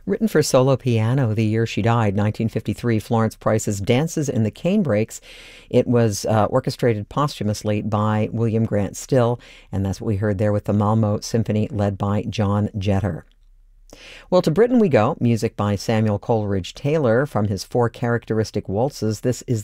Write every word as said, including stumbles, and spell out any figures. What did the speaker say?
Written for solo piano the year she died, nineteen fifty-three, Florence Price's Dances in the Canebrakes. It was uh, orchestrated posthumously by William Grant Still, and that's what we heard there with the Malmo Symphony led by John Jetter. Well, to Britain we go. Music by Samuel Coleridge Taylor from his Four Characteristic Waltzes. This is